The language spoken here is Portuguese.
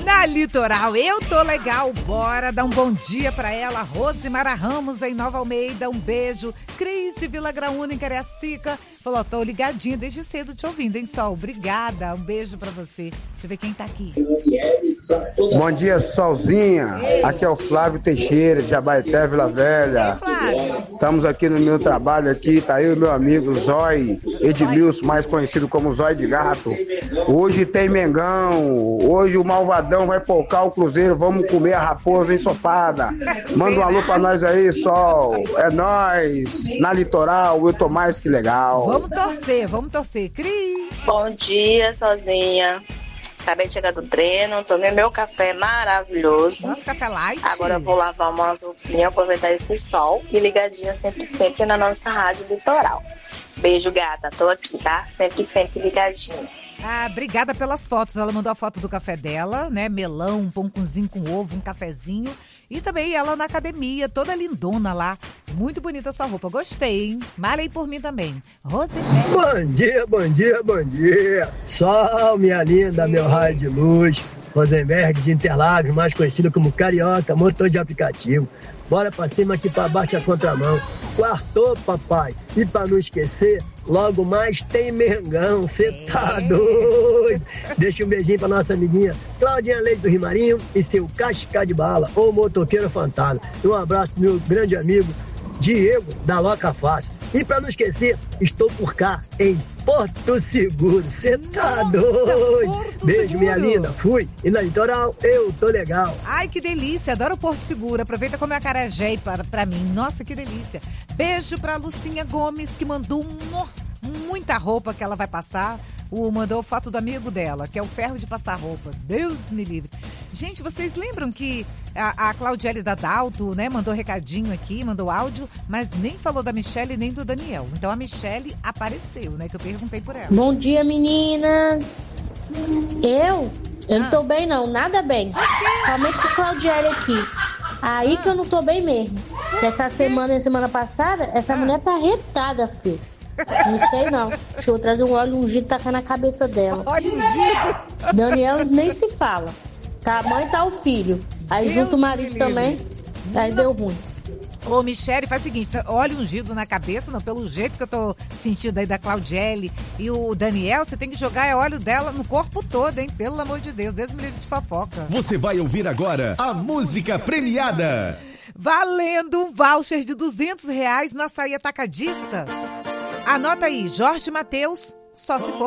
Na Litoral, eu tô legal, bora dar um bom dia pra ela. Rosimara Ramos, em Nova Almeida, um beijo. Cris de Vila Graúna, em Cariacica, falou, tô ligadinha desde cedo te ouvindo, hein, Sol? Obrigada, um beijo pra você. Deixa eu ver quem tá aqui. Bom dia, Solzinha. Ei. Aqui é o Flávio Teixeira, de Abaeté, Vila Velha. Flávio. Estamos aqui no meu trabalho aqui, tá eu e meu amigo Zói Edmilson, mais conhecido como Zói de Gato. Hoje tem Mengão, hoje o Malvadão vai focar o Cruzeiro, vamos comer a raposa ensopada. Manda um alô pra nós aí, Sol. É nóis. Na Litoral, eu tô mais que legal. Vamos torcer. Cris. Bom dia, Sozinha. Acabei de chegar do treino, tomei meu café maravilhoso. Nossa, café light. Agora eu vou lavar umas roupinhas, aproveitar esse sol e ligadinha sempre na nossa rádio Litoral. Beijo, gata. Tô aqui, tá? Sempre ligadinha. Ah, obrigada pelas fotos. Ela mandou a foto do café dela, né? Melão, um pãozinho com ovo, um cafezinho. E também ela na academia, toda lindona lá. Muito bonita a sua roupa. Gostei, hein? Malhei por mim também. Rosemary. Bom dia. Sol, minha linda, meu raio de luz. Rosenberg de Interlagos, mais conhecido como Carioca, motor de aplicativo. Bora pra cima aqui pra baixo a contramão. Quartou, papai. E pra não esquecer, logo mais tem Mengão. Cê tá doido? Deixa um beijinho pra nossa amiguinha Claudinha Leite do Rimarinho e seu Casca de Bala, ou motoqueiro fantasma. E um abraço pro meu grande amigo Diego da Loca Fácil. E pra não esquecer, estou por cá, em Porto Seguro. Cê tá doido? Porto Beijo, Seguro. minha linda. Fui. E na Litoral, eu tô legal. Ai, que delícia. Adoro o Porto Seguro. Aproveita como é acarajé pra mim. Nossa, que delícia. Beijo pra Lucinha Gomes, que mandou muita roupa que ela vai passar. Mandou foto do amigo dela, que é o ferro de passar roupa. Deus me livre. Gente, vocês lembram que a Claudiele da Dalto, né, mandou recadinho aqui, mandou áudio, mas nem falou da Michelle nem do Daniel. Então a Michelle apareceu, né, que eu perguntei por ela. Bom dia, meninas. Eu não tô bem não, nada bem. Principalmente com a Claudiele aqui. Aí que eu não tô bem mesmo. Essa semana e semana passada, essa mulher tá retada, filho. Não sei não. Acho que eu vou trazer um óleo ungido e tacar na cabeça dela. Óleo ungido? Daniel nem se fala. Tá a mãe, tá o filho. Aí junto o marido também. Aí deu ruim. Ô, Michele, faz o seguinte, óleo ungido na cabeça, não, pelo jeito que eu tô sentindo aí da Claudiele e o Daniel, você tem que jogar óleo dela no corpo todo, hein? Pelo amor de Deus, Deus me livre de fofoca. Você vai ouvir agora a música premiada. Valendo um voucher de R$200 no Açaí Atacadista. Anota aí, Jorge Mateus, só se for